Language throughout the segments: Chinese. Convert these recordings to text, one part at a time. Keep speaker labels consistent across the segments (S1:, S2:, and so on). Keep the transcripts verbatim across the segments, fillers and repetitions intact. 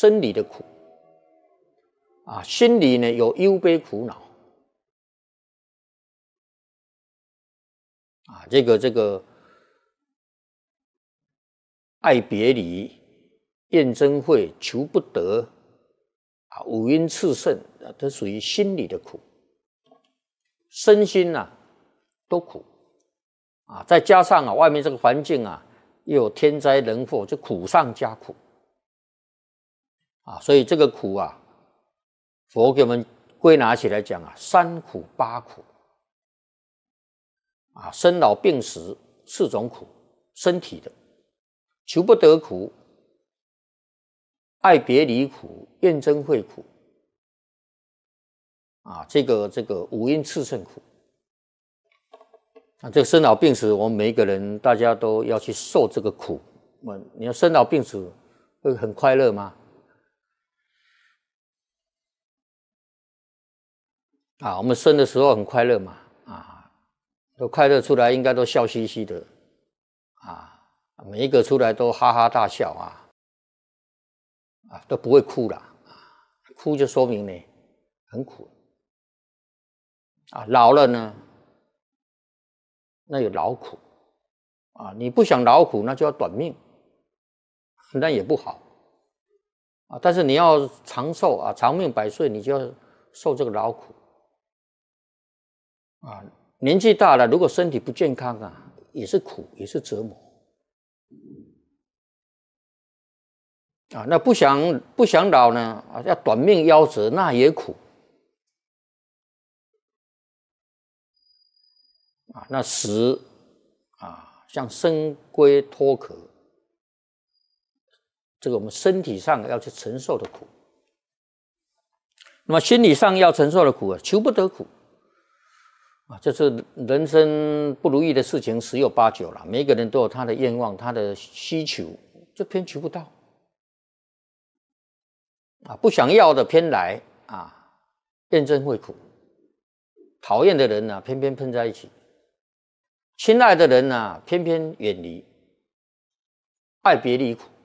S1: 生理的苦啊，心里呢有忧悲苦恼啊，这个这个爱别离、怨憎会、求不得啊，五阴炽盛啊，都属于心理的苦，身心呐、啊、都苦啊，再加上啊外面这个环境啊又有天灾人祸，就苦上加苦啊，所以这个苦啊，佛给我们归纳起来讲啊，三苦八苦啊，生老病死四种苦，身体的求不得苦、爱别离苦、怨憎会苦啊，这个这个五阴炽盛苦啊，这个生老病死，我们每一个人大家都要去受这个苦。你要生老病死会很快乐吗？啊，我们生的时候很快乐嘛，啊，都快乐出来，应该都笑嘻嘻的，啊，每一个出来都哈哈大笑啊，啊，都不会哭了，啊，哭就说明呢很苦，啊，老了呢，那有劳苦，啊，你不想劳苦，那就要短命，那也不好，啊，但是你要长寿啊，长命百岁，你就要受这个劳苦。啊，年纪大了，如果身体不健康啊，也是苦，也是折磨。啊，那不想不想老呢，啊，要短命夭折，那也苦。啊，那死啊，像生龟脱壳，这个我们身体上要去承受的苦。那么心理上要承受的苦啊，求不得苦。啊，这是人生不如意的事情十有八九了。每一个人都有他的愿望，他的需求，就偏求不到。啊，不想要的偏来啊，怨憎会苦。讨厌的人呢、啊，偏偏碰在一起；亲爱的人呢、啊，偏偏远离。爱别离苦。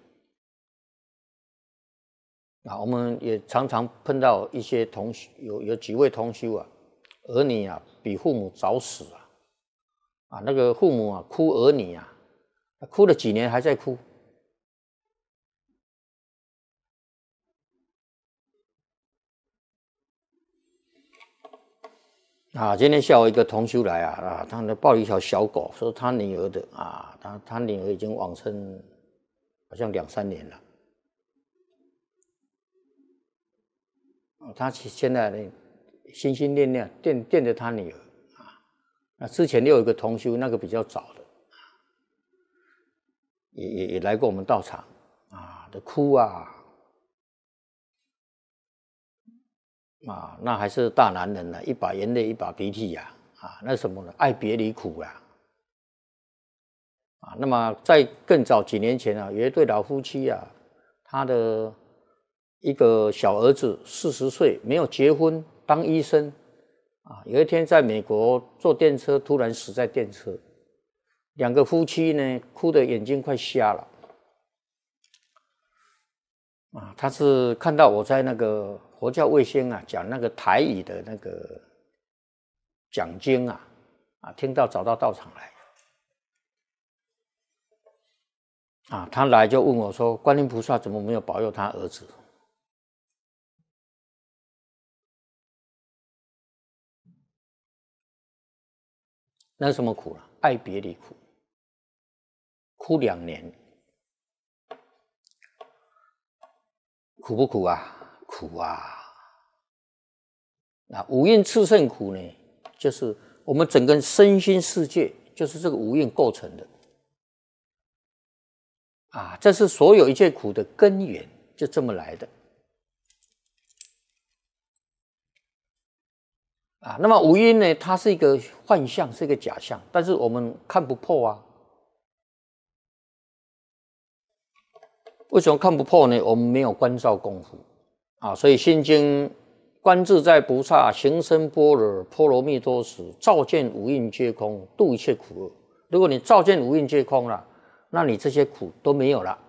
S1: 啊，我们也常常碰到一些同修，有有几位同修啊，儿女啊比父母早死啊，啊那个父母啊哭儿女啊，哭了几年还在哭。啊，今天下午一个同修来啊，啊，他呢抱一条小狗，说他女儿的啊，他他女儿已经往生，好像两三年了。啊，他现在呢心心念念惦惦着他女儿啊。那之前又有一个同修，那个比较早的，也也也来过我们道场啊，的哭啊。啊，那还是大男人呢，一把眼泪一把鼻涕呀，啊，那什么呢？爱别离苦呀，啊，那么在更早几年前啊，有一对老夫妻啊，他的一个小儿子四十岁，没有结婚，当医生，啊，有一天在美国坐电车，突然死在电车，两个夫妻呢，哭得眼睛快瞎了，啊，他是看到我在那个佛教卫星啊讲那个台语的那个讲经啊，啊，听到找到道场来，啊，他来就问我说：“观音菩萨怎么没有保佑他儿子？”那是什么苦了？爱别离苦，哭两年，苦不苦啊？苦啊！那五蕴炽盛苦呢，就是我们整个身心世界，就是这个五蕴构成的。啊，这是所有一切苦的根源，就这么来的。啊，那么五蕴呢，它是一个幻象，是一个假象，但是我们看不破啊。为什么看不破呢？我们没有关照功夫啊，所以《心经》观自在菩萨行深般若波罗蜜多时，照见五蕴皆空，度一切苦厄。如果你照见五蕴皆空了，那你这些苦都没有了。